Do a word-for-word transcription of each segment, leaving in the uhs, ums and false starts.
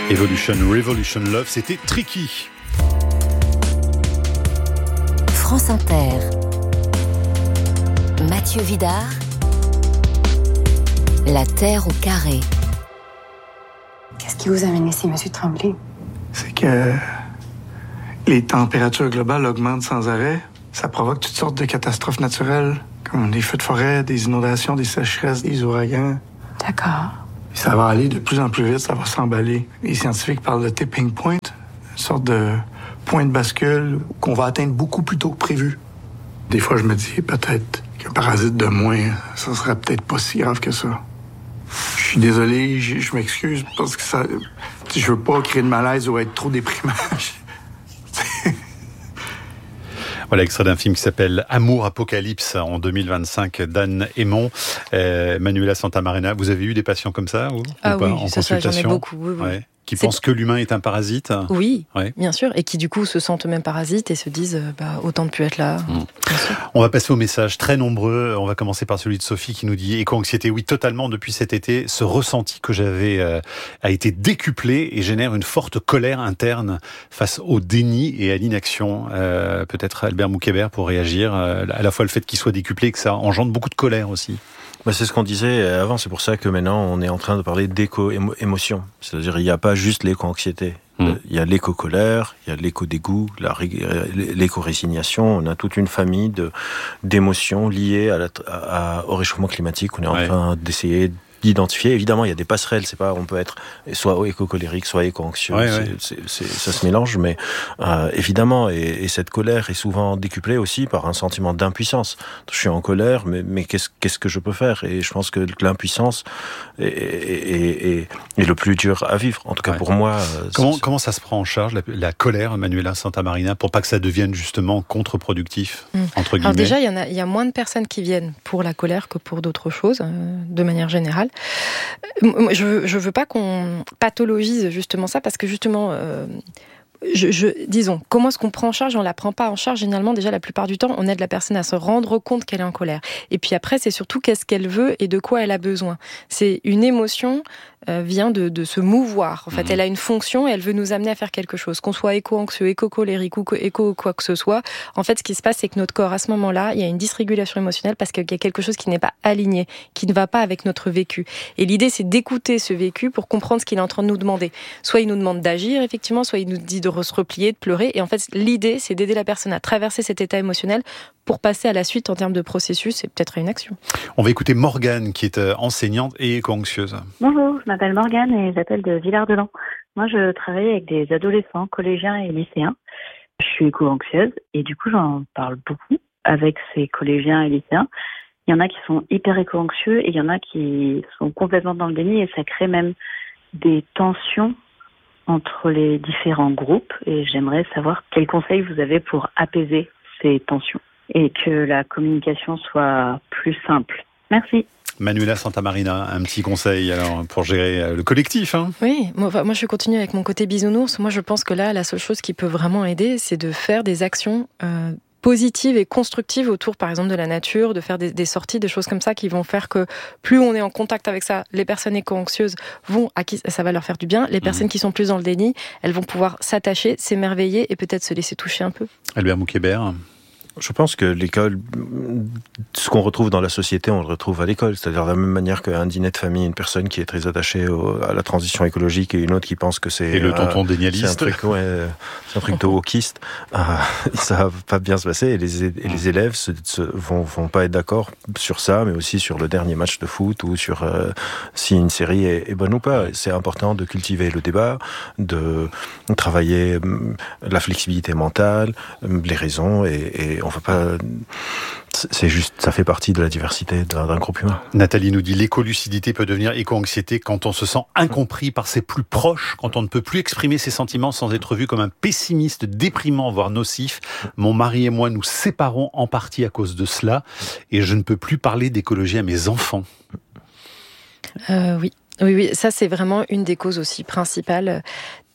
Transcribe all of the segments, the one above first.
Evolution, Revolution, Love, c'était Tricky. France Inter. Mathieu Vidard. La Terre au carré. Qu'est-ce qui vous amène ici, Monsieur Tremblay? C'est que les températures globales augmentent sans arrêt. Ça provoque toutes sortes de catastrophes naturelles, comme des feux de forêt, des inondations, des sécheresses, des ouragans. D'accord. Et ça va aller de plus en plus vite, ça va s'emballer. Les scientifiques parlent de tipping point, une sorte de point de bascule qu'on va atteindre beaucoup plus tôt que prévu. Des fois, je me dis peut-être qu'un parasite de moins, ça serait peut-être pas si grave que ça. Je suis désolé, je, je m'excuse parce que ça, je veux pas créer de malaise ou être trop déprimant. Voilà, extrait d'un film qui s'appelle Amour Apocalypse en deux mille vingt-cinq d'Anne Hémon. Euh, Manuela Santamarina, vous avez eu des patients comme ça ou, ah ou pas, oui, en ça, consultation? ça, j'en ai beaucoup. Oui, oui. Ouais. Qui C'est... pensent que l'humain est un parasite? Oui, ouais. Bien sûr, et qui du coup se sentent eux-mêmes parasites et se disent bah, autant ne plus être là. Mmh. On va passer aux messages très nombreux. On va commencer par celui de Sophie qui nous dit éco-anxiété, oui totalement, depuis cet été, ce ressenti que j'avais euh, a été décuplé et génère une forte colère interne face au déni et à l'inaction. Euh, peut-être Albert Moukébert pour réagir, euh, à la fois le fait qu'il soit décuplé et que ça engendre beaucoup de colère aussi. Bah c'est ce qu'on disait avant, c'est pour ça que maintenant on est en train de parler d'éco-émotion. C'est-à-dire il n'y a pas juste l'éco-anxiété. Mmh. Il y a l'éco-colère, il y a l'éco-dégoût, la, l'éco-résignation. On a toute une famille de, d'émotions liées à la, à, au réchauffement climatique. On est en ouais. train d'essayer d'identifier. Évidemment, il y a des passerelles. C'est pas, on peut être soit éco-colérique, soit éco-anxieux. Ouais, c'est, ouais. c'est, c'est, ça se mélange, mais euh, évidemment, et, et cette colère est souvent décuplée aussi par un sentiment d'impuissance. Je suis en colère, mais, mais qu'est-ce, qu'est-ce que je peux faire? Et je pense que l'impuissance est, est, est, est le plus dur à vivre. En tout cas, ouais. pour moi. Comment, comment ça se prend en charge la, la colère, Manuela Santamarina, pour pas que ça devienne justement contre-productif, mmh. entre guillemets? Alors déjà, il y en a, il y a moins de personnes qui viennent pour la colère que pour d'autres choses, euh, de manière générale. Je ne veux pas qu'on pathologise justement ça, parce que justement, euh, je, je, disons, comment est-ce qu'on prend en charge? On ne la prend pas en charge. Généralement, déjà, la plupart du temps, on aide la personne à se rendre compte qu'elle est en colère. Et puis après, c'est surtout qu'est-ce qu'elle veut et de quoi elle a besoin. C'est une émotion euh, vient de, de se mouvoir. En fait, mmh. elle a une fonction et elle veut nous amener à faire quelque chose. Qu'on soit éco-anxieux, éco-colérique ou éco quoi que ce soit, en fait, ce qui se passe, c'est que notre corps, à ce moment-là, il y a une dysrégulation émotionnelle parce qu'il y a quelque chose qui n'est pas aligné, qui ne va pas avec notre vécu. Et l'idée, c'est d'écouter ce vécu pour comprendre ce qu'il est en train de nous demander. Soit il nous demande d'agir, effectivement, soit il nous dit de se replier, de pleurer. Et en fait, l'idée, c'est d'aider la personne à traverser cet état émotionnel pour passer à la suite en termes de processus et peut-être à une action. On va écouter Morgane, qui est enseignante et éco-anxieuse. Bonjour, je m'appelle Morgane et j'appelle de Villard-de-Lans. Moi, je travaille avec des adolescents, collégiens et lycéens. Je suis éco-anxieuse et du coup, j'en parle beaucoup avec ces collégiens et lycéens. Il y en a qui sont hyper éco-anxieux et il y en a qui sont complètement dans le déni et ça crée même des tensions entre les différents groupes. Et j'aimerais savoir quels conseils vous avez pour apaiser ces tensions et que la communication soit plus simple. Merci. Manuela Santamarina, un petit conseil alors pour gérer le collectif. Hein. Oui, moi, moi je continue avec mon côté bisounours. Moi je pense que là, la seule chose qui peut vraiment aider, c'est de faire des actions euh, positives et constructives autour, par exemple, de la nature, de faire des, des sorties, des choses comme ça qui vont faire que plus on est en contact avec ça, les personnes éco-anxieuses vont, à qui ça va leur faire du bien. Les personnes mmh. qui sont plus dans le déni, elles vont pouvoir s'attacher, s'émerveiller et peut-être se laisser toucher un peu. Albert Moukébert. Je pense que l'école, ce qu'on retrouve dans la société, on le retrouve à l'école. C'est-à-dire de la même manière qu'un dîner de famille, une personne qui est très attachée au, à la transition écologique et une autre qui pense que c'est... Et le tonton euh, dénialiste. C'est un truc, ouais, c'est un truc de wokiste. Euh, ça va pas bien se passer. Et les, et les élèves se, se, vont, vont pas être d'accord sur ça, mais aussi sur le dernier match de foot ou sur euh, si une série est, est bonne ou pas. C'est important de cultiver le débat, de travailler la flexibilité mentale, les raisons et, et on ne peut pas... C'est juste, ça fait partie de la diversité d'un, d'un groupe humain. Nathalie nous dit, l'éco-lucidité peut devenir éco-anxiété quand on se sent incompris par ses plus proches, quand on ne peut plus exprimer ses sentiments sans être vu comme un pessimiste déprimant, voire nocif. Mon mari et moi nous séparons en partie à cause de cela et je ne peux plus parler d'écologie à mes enfants. Euh, oui. Oui, oui, ça c'est vraiment une des causes aussi principales.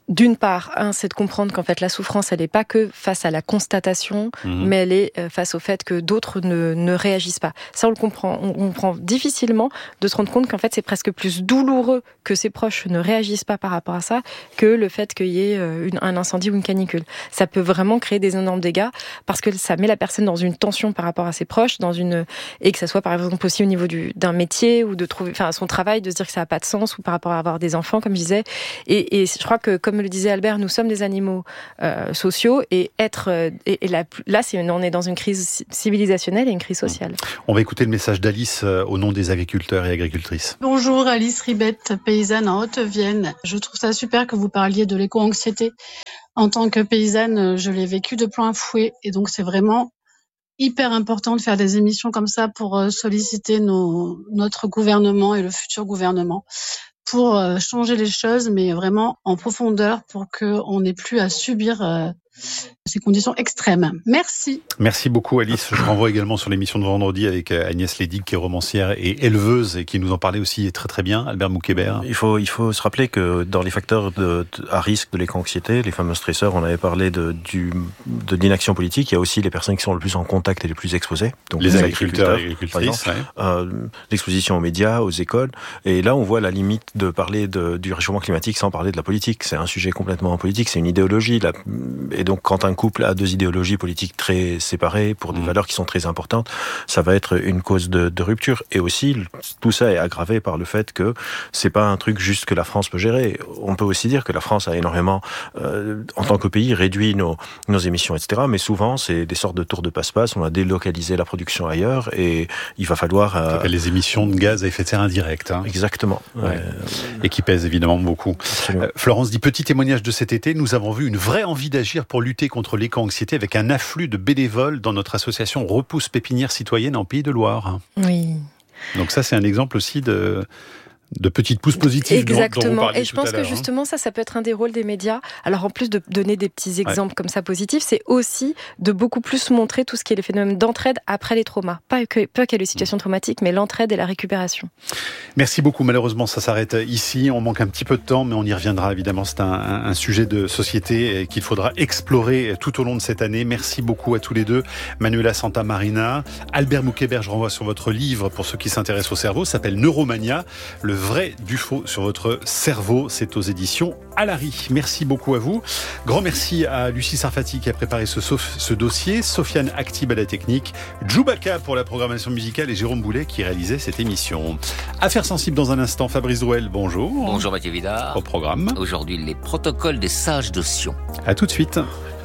D'une part, un, c'est de comprendre qu'en fait la souffrance, elle n'est pas que face à la constatation, mmh. mais elle est face au fait que d'autres ne, ne réagissent pas. Ça, on le comprend. On, on comprend difficilement de se rendre compte qu'en fait, c'est presque plus douloureux que ses proches ne réagissent pas par rapport à ça que le fait qu'il y ait une, un incendie ou une canicule. Ça peut vraiment créer des énormes dégâts parce que ça met la personne dans une tension par rapport à ses proches, dans une et que ça soit par exemple aussi au niveau du, d'un métier ou de trouver, enfin, son travail, de se dire que ça n'a pas de sens ou par rapport à avoir des enfants, comme je disais. Et, et je crois que comme Comme le disait Albert, nous sommes des animaux euh, sociaux et être euh, et, et là, là c'est, on est dans une crise civilisationnelle et une crise sociale. On va écouter le message d'Alice euh, au nom des agriculteurs et agricultrices. Bonjour, Alice Ribette, paysanne en Haute-Vienne. Je trouve ça super que vous parliez de l'éco-anxiété. En tant que paysanne, je l'ai vécu de plein fouet et donc c'est vraiment hyper important de faire des émissions comme ça pour solliciter nos, notre gouvernement et le futur gouvernement, pour changer les choses, mais vraiment en profondeur, pour qu'on n'ait plus à subir euh, ces conditions extrêmes. Merci. Merci beaucoup Alice. Je renvoie également sur l'émission de vendredi avec Agnès Lédig, qui est romancière et éleveuse et qui nous en parlait aussi très très bien. Albert Moukébert. Il faut, il faut se rappeler que dans les facteurs de, de, à risque de l'éco-anxiété, les fameux stresseurs, on avait parlé de, du, de l'inaction politique, il y a aussi les personnes qui sont le plus en contact et les plus exposées. Donc les, les agriculteurs, agriculteurs et agricultrices. Ouais. Euh, l'exposition aux médias, aux écoles. Et là, on voit la limite de parler de, du réchauffement climatique sans parler de la politique. C'est un sujet complètement politique, c'est une idéologie. Là. Et donc, quand un couple a deux idéologies politiques très séparées pour des mmh. valeurs qui sont très importantes, ça va être une cause de, de rupture. Et aussi, tout ça est aggravé par le fait que c'est pas un truc juste que la France peut gérer. On peut aussi dire que la France a énormément, euh, en tant que pays, réduit nos, nos émissions, et cetera. Mais souvent, c'est des sortes de tours de passe-passe. On a délocalisé la production ailleurs et il va falloir... Euh... les émissions de gaz à effet de serre indirectes. Hein. Exactement. Ouais. Euh... Et qui pèsent évidemment beaucoup. Euh, Florence dit, petit témoignage de cet été, nous avons vu une vraie envie d'agir pour lutter contre l'éco-anxiété avec un afflux de bénévoles dans notre association Repousse Pépinière Citoyenne en Pays de Loire. Oui. Donc ça, c'est un exemple aussi de... de petites pousses positives. Exactement. Dont, dont et je pense que justement, ça, ça peut être un des rôles des médias. Alors, en plus de donner des petits exemples ouais. comme ça positifs, c'est aussi de beaucoup plus montrer tout ce qui est les phénomènes d'entraide après les traumas. Pas que, pas que les situations traumatiques, mais l'entraide et la récupération. Merci beaucoup. Malheureusement, ça s'arrête ici. On manque un petit peu de temps, mais on y reviendra évidemment. C'est un, un sujet de société qu'il faudra explorer tout au long de cette année. Merci beaucoup à tous les deux. Manuela Santamarina, Albert Moukébert, je renvoie sur votre livre pour ceux qui s'intéressent au cerveau, ça s'appelle Neuromania, le vrai du faux sur votre cerveau. C'est aux éditions Alary. Merci beaucoup à vous. Grand merci à Lucie Sarfati qui a préparé ce, ce dossier, Sofiane Aktib à la technique, Djoubaka pour la programmation musicale et Jérôme Boulet qui réalisait cette émission. Affaires sensibles dans un instant. Fabrice Drouel, bonjour. Bonjour Mathieu Vidard. Au programme. Aujourd'hui, les protocoles des sages de Sion. À tout de suite.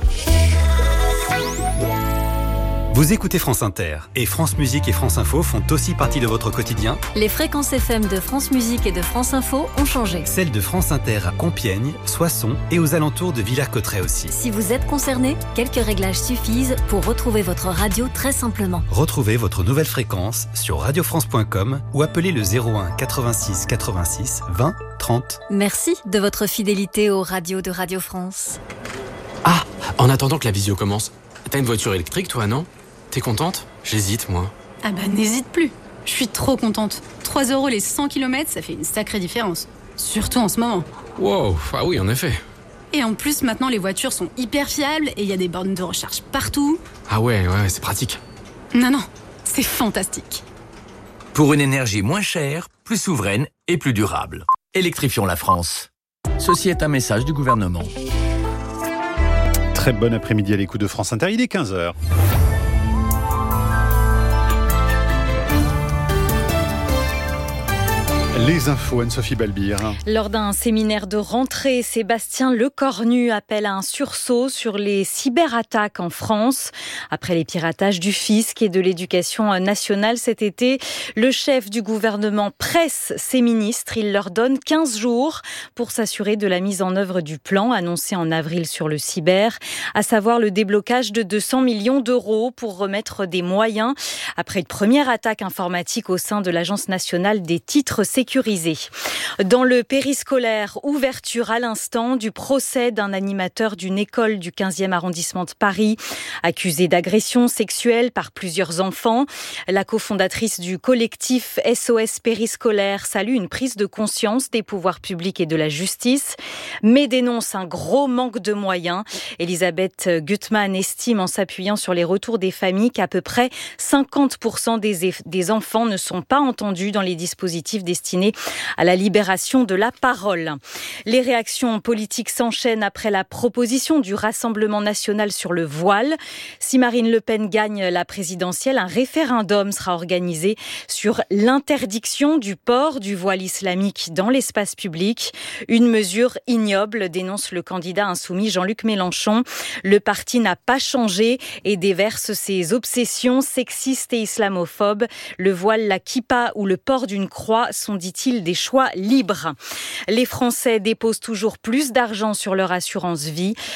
Vous écoutez France Inter et France Musique et France Info font aussi partie de votre quotidien. Les fréquences F M de France Musique et de France Info ont changé. Celles de France Inter à Compiègne, Soissons et aux alentours de Villers-Cotterêts aussi. Si vous êtes concerné, quelques réglages suffisent pour retrouver votre radio très simplement. Retrouvez votre nouvelle fréquence sur radio france point com ou appelez le zéro un quatre-vingt-six quatre-vingt-six vingt trente. Merci de votre fidélité aux radios de Radio France. Ah, en attendant que la visio commence, t'as une voiture électrique toi, non ? T'es contente ? J'hésite, moi. Ah bah n'hésite plus. Je suis trop contente. trois euros les cent kilomètres, ça fait une sacrée différence. Surtout en ce moment. Wow, ah oui, en effet. Et en plus, maintenant, les voitures sont hyper fiables et il y a des bornes de recharge partout. Ah ouais, ouais, c'est pratique. Non, non, c'est fantastique. Pour une énergie moins chère, plus souveraine et plus durable. Électrifions la France. Ceci est un message du gouvernement. Très bon après-midi à l'écoute de France Inter. Il est quinze heures. Les infos, Anne-Sophie Balbir. Lors d'un séminaire de rentrée, Sébastien Lecornu appelle à un sursaut sur les cyberattaques en France. Après les piratages du fisc et de l'éducation nationale cet été, le chef du gouvernement presse ses ministres. Il leur donne quinze jours pour s'assurer de la mise en œuvre du plan annoncé en avril sur le cyber, à savoir le déblocage de deux cents millions d'euros pour remettre des moyens après une première attaque informatique au sein de l'Agence nationale des titres sécuritaires. sécurisés. Dans le périscolaire, ouverture à l'instant du procès d'un animateur d'une école du quinzième arrondissement de Paris, accusé d'agression sexuelle par plusieurs enfants. La cofondatrice du collectif S O S Périscolaire salue une prise de conscience des pouvoirs publics et de la justice, mais dénonce un gros manque de moyens. Elisabeth Gutmann estime, en s'appuyant sur les retours des familles, qu'à peu près cinquante pour cent des, des enfants ne sont pas entendus dans les dispositifs destinés à la libération de la parole. Les réactions politiques s'enchaînent après la proposition du Rassemblement national sur le voile. Si Marine Le Pen gagne la présidentielle, un référendum sera organisé sur l'interdiction du port du voile islamique dans l'espace public. Une mesure ignoble, dénonce le candidat insoumis Jean-Luc Mélenchon. Le parti n'a pas changé et déverse ses obsessions sexistes et islamophobes. Le voile, la kippa ou le port d'une croix sont, dit-il, des choix libres. Les Français déposent toujours plus d'argent sur leur assurance vie.